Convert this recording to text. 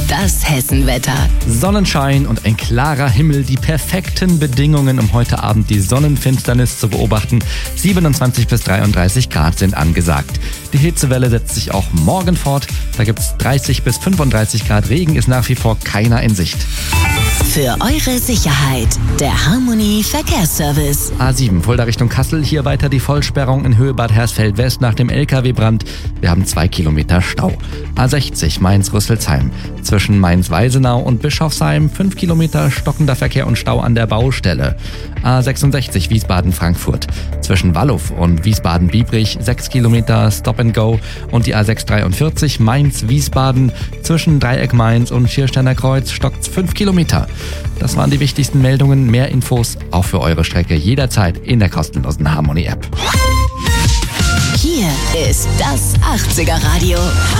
Das Hessenwetter. Sonnenschein und ein klarer Himmel, die perfekten Bedingungen, um heute Abend die Sonnenfinsternis zu beobachten. 27 bis 33 Grad sind angesagt. Die Hitzewelle setzt sich auch morgen fort. Da gibt's 30 bis 35 Grad. Regen ist nach wie vor keiner in Sicht. Für eure Sicherheit, der Harmony Verkehrsservice. A7 Fulda Richtung Kassel, hier weiter die Vollsperrung in Höhe Bad Hersfeld West nach dem LKW-Brand. Wir haben 2 Kilometer Stau. A60 Mainz-Rüsselsheim. Zwischen Mainz-Weisenau und Bischofsheim 5 Kilometer stockender Verkehr und Stau an der Baustelle. A66 Wiesbaden-Frankfurt. Zwischen Walluw und Wiesbaden-Biebrich 6 Kilometer Stop and Go und die A643 Mainz-Wiesbaden. Zwischen Dreieck Mainz und Schiersteiner Kreuz stockt's 5 Kilometer. Das waren die wichtigsten Meldungen. Mehr Infos auch für eure Strecke jederzeit in der kostenlosen Harmony App. Hier ist das 80er Radio.